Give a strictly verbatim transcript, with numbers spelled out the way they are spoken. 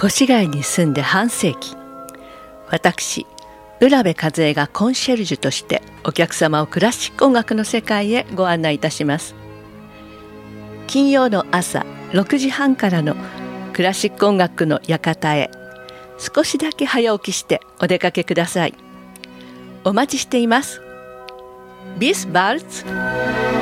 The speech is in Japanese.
越谷に住んで半世紀、私浦部和恵がコンシェルジュとしてお客様をクラシック音楽の世界へご案内いたします。金曜の朝ろくじはんからのクラシック音楽の館へ少しだけ早起きしてお出かけください。お待ちしています。Bis bald!